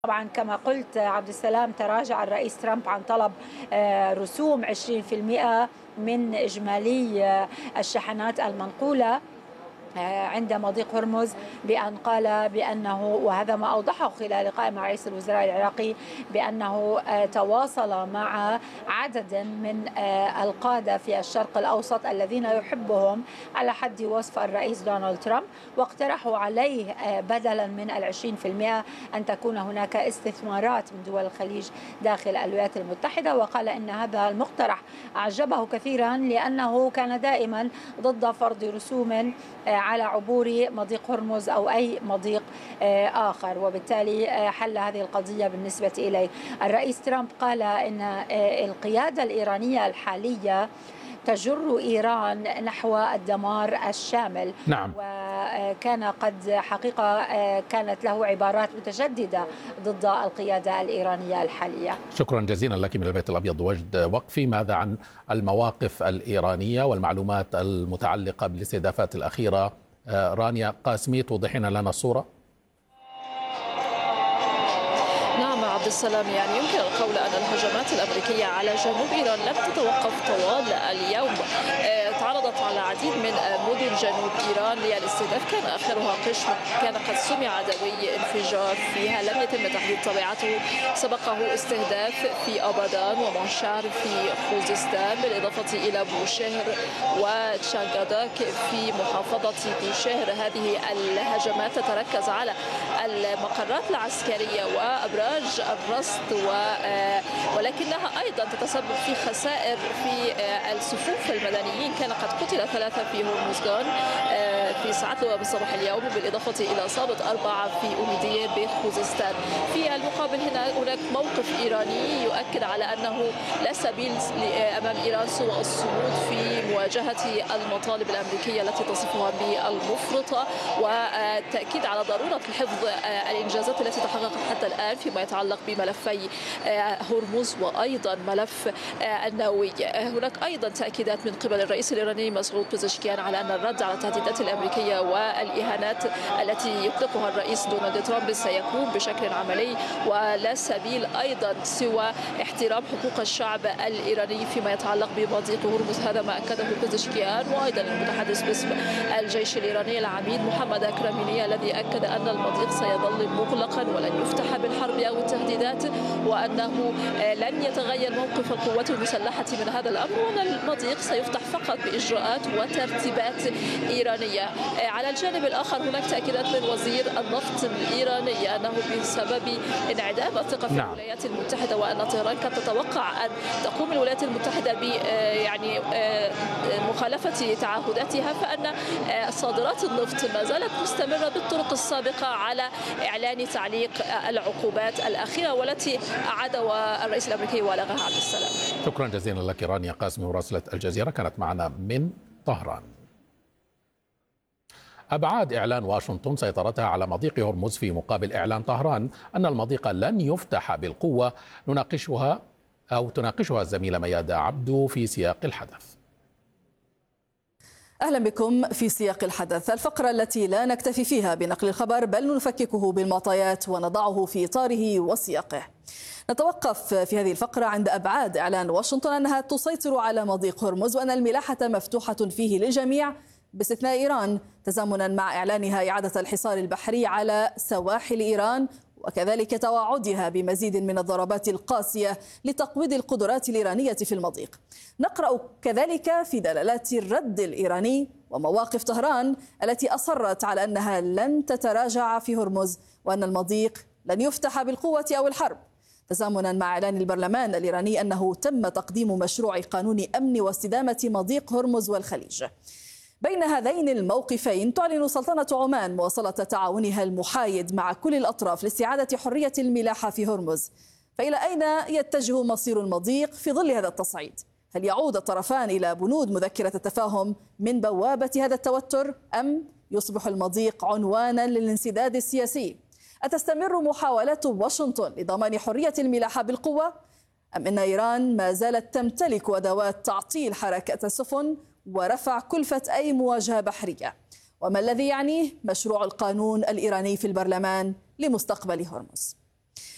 طبعا كما قلت عبد السلام، تراجع الرئيس ترامب عن طلب رسوم 20% من إجمالي الشحنات المنقولة عند مضيق هرمز، بأن قال بأنه، وهذا ما أوضحه خلال لقاء مع رئيس الوزراء العراقي، بأنه تواصل مع عدد من القادة في الشرق الأوسط الذين يحبهم على حد وصف الرئيس دونالد ترامب، واقترحوا عليه بدلا من 20% أن تكون هناك استثمارات من دول الخليج داخل الولايات المتحدة. وقال إن هذا المقترح أعجبه كثيرا، لأنه كان دائما ضد فرض رسوم على عبور مضيق هرمز أو أي مضيق آخر، وبالتالي حل هذه القضية بالنسبة إليه. الرئيس ترامب قال إن القيادة الإيرانية الحالية تجر إيران نحو الدمار الشامل. نعم. وكان قد حقيقة كانت له عبارات متجددة ضد القيادة الإيرانية الحالية. شكرا جزيلا لك من البيت الأبيض وجد وقفي. ماذا عن المواقف الإيرانية والمعلومات المتعلقة بالاستهدافات الأخيرة؟ رانيا قاسمي، توضحين لنا الصورة. نعم عبد السلام، يعني يمكن القول أن الهجمات الأمريكية على جنوب إيران لم تتوقف طوال اليوم. تعرضت على العديد من مدن جنوب إيران للاستهداف، كان آخرها قشم، كان قد سمع دوي انفجار فيها لم يتم تحديد طبيعته. سبقه استهداف في أبادان ومنشار في خوزستان، بالإضافة إلى بوشهر وتشانغاداك في محافظة بوشهر. هذه الهجمات تتركز على المقرات العسكرية وأبراج الرصد، ولكنها أيضا تتسبب في خسائر في الصفوف المدنيين. كان قد قتل 3 في هرمزغان في ساعات الأولى من صباح اليوم، بالإضافة إلى إصابة 4 في أوميدية بخوزستان. في المقابل هناك موقف إيراني يؤكد على أنه لا سبيل أمام إيران سوى الصمود في مواجهة المطالب الأمريكية التي تصفها بالمفرطة، والتأكيد على ضرورة حفظ الإنجازات التي تحققت حتى الآن فيما يتعلق بملفي هرمز وأيضا ملف النووي. هناك أيضا تأكيدات من قبل الرئيس الإيراني مسعود بزشكيان على أن الرد على التهديدات الأمريكية والإهانات التي يطلقها الرئيس دونالد ترامب سيكون بشكل عملي، ولا سبيل أيضا سوى احترام حقوق الشعب الإيراني فيما يتعلق بمضيق هرمز. هذا ما أكده بزشكيان، وأيضا المتحدث باسم الجيش الإيراني العميد محمد أكرميني الذي أكد أن المضيق سيظل مغلقا ولن يفتح بالحرب أو التهديدات، وأنه لن يتغير موقف القوات المسلحة من هذا الأمر، وأن المضيق سيفتح فقط بإجراءات وترتيبات إيرانية. على الجانب الآخر هناك تأكيدات من وزير النفط الإيراني أنه بسبب انعدام الثقة في الولايات المتحدة، وأن طهران كانت تتوقع أن تقوم الولايات المتحدة ب يعني مخالفة تعهداتها، فأن صادرات النفط ما زالت مستمرة بالطرق السابقة على إعلان تعليق العقوبات الأخيرة والتي أعاد الرئيس الأمريكي ولغاها. عبد السلام، شكرا جزيلا لك رانيا قاسمي مراسلة الجزيرة، كانت معنا من طهران. أبعاد إعلان واشنطن سيطرتها على مضيق هرمز في مقابل إعلان طهران أن المضيق لن يفتح بالقوة، تناقشها الزميلة ميادة عبدو في سياق الحدث. أهلا بكم في سياق الحدث، الفقرة التي لا نكتفي فيها بنقل الخبر بل نفككه بالمعطيات ونضعه في إطاره وسياقه. نتوقف في هذه الفقرة عند أبعاد إعلان واشنطن أنها تسيطر على مضيق هرمز، وأن الملاحة مفتوحة فيه للجميع باستثناء إيران، تزامنا مع إعلانها إعادة الحصار البحري على سواحل إيران، وكذلك توعدها بمزيد من الضربات القاسية لتقويض القدرات الإيرانية في المضيق. نقرأ كذلك في دلالات الرد الإيراني ومواقف طهران التي أصرت على أنها لن تتراجع في هرمز، وأن المضيق لن يفتح بالقوة أو الحرب، تزامنا مع إعلان البرلمان الإيراني أنه تم تقديم مشروع قانون أمن واستدامة مضيق هرمز والخليج. بين هذين الموقفين تعلن سلطنة عمان مواصلة تعاونها المحايد مع كل الأطراف لاستعادة حرية الملاحة في هرمز. فإلى أين يتجه مصير المضيق في ظل هذا التصعيد؟ هل يعود الطرفان إلى بنود مذكرة التفاهم من بوابة هذا التوتر، أم يصبح المضيق عنوانا للانسداد السياسي؟ أتستمر محاولات واشنطن لضمان حرية الملاحة بالقوة، أم أن إيران ما زالت تمتلك أدوات تعطيل حركة السفن ورفع كلفة أي مواجهة بحرية؟ وما الذي يعنيه مشروع القانون الإيراني في البرلمان لمستقبل هرمز؟